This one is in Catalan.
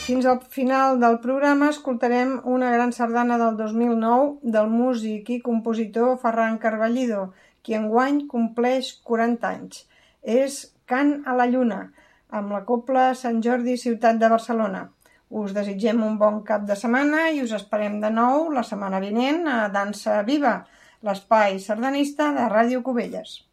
fins al final del programa escoltarem una gran sardana del 2009 del músic i compositor Ferran Carballido, qui enguany compleix 40 anys. És Cant a la Lluna, amb la Cobla Sant Jordi Ciutat de Barcelona. Us desitgem un bon cap de setmana i us esperem de nou la setmana vinent a Dansa Viva, l'espai sardanista de Ràdio Cubelles.